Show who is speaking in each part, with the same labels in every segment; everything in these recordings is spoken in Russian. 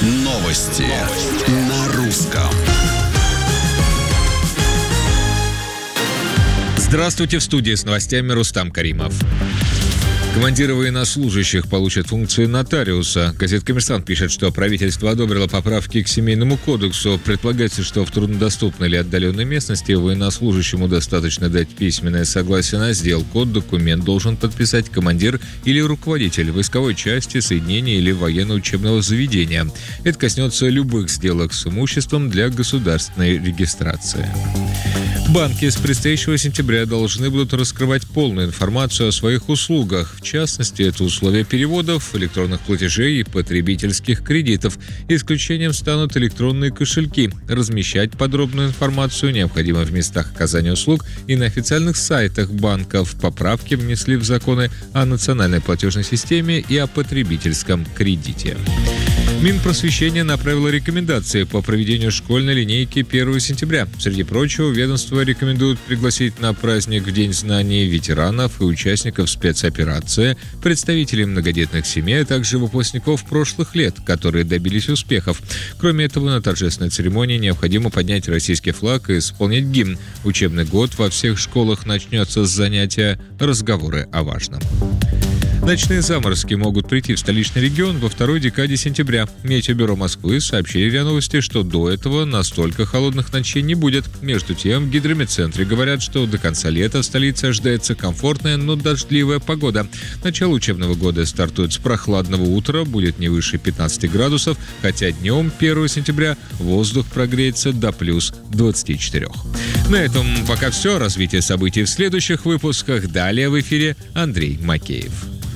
Speaker 1: Новости на русском.
Speaker 2: Здравствуйте, в студии с новостями Рустам Каримов. Командиры военнослужащих получат функции нотариуса. Газета «Коммерсант» пишет, что правительство одобрило поправки к Семейному кодексу. Предполагается, что в труднодоступной или отдаленной местности военнослужащему достаточно дать письменное согласие на сделку. Документ должен подписать командир или руководитель войсковой части, соединения или военно-учебного заведения. Это коснется любых сделок с имуществом для государственной регистрации. Банки с предстоящего сентября должны будут раскрывать полную информацию о своих услугах. В частности, это условия переводов, электронных платежей и потребительских кредитов. Исключением станут электронные кошельки. Размещать подробную информацию необходимо в местах оказания услуг и на официальных сайтах банков. Поправки внесли в законы о национальной платежной системе и о потребительском кредите. Минпросвещение направило рекомендации по проведению школьной линейки 1 сентября. Среди прочего, ведомство рекомендует пригласить на праздник в День знаний ветеранов и участников спецоперации, представителей многодетных семей, а также выпускников прошлых лет, которые добились успехов. Кроме этого, на торжественной церемонии необходимо поднять российский флаг и исполнить гимн. Учебный год во всех школах начнется с занятия «Разговоры о важном». Ночные заморозки могут прийти в столичный регион во второй декаде сентября. Метеобюро Москвы сообщили РИА Новости, что до этого настолько холодных ночей не будет. Между тем, в гидрометцентре говорят, что до конца лета в столице ожидается комфортная, но дождливая погода. Начало учебного года стартует с прохладного утра, будет не выше 15 градусов, хотя днем 1 сентября воздух прогреется до плюс 24. На этом пока все. Развитие событий в следующих выпусках. Далее в эфире Андрей Макеев.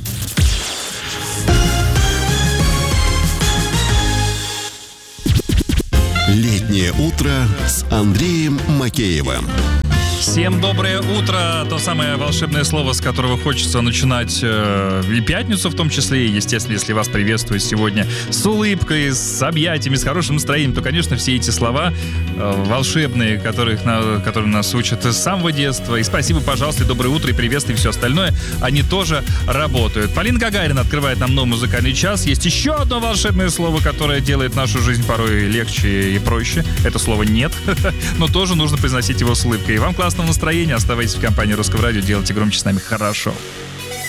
Speaker 1: Летнее утро с Андреем Макеевым.
Speaker 3: Всем доброе утро. То самое волшебное слово, с которого хочется начинать и пятницу в том числе. И, естественно, если вас приветствуют сегодня с улыбкой, с объятиями, с хорошим настроением, то, конечно, все эти слова волшебные, которые нас учат с самого детства. И спасибо, пожалуйста, и доброе утро, и приветствие, и все остальное. Они тоже работают. Полина Гагарина открывает нам новый музыкальный час. Есть еще одно волшебное слово, которое делает нашу жизнь порой легче и проще. Это слово «нет», но тоже нужно произносить его с улыбкой. И вам классного настроения. Оставайтесь в компании Русского радио. Делайте громче с нами хорошо.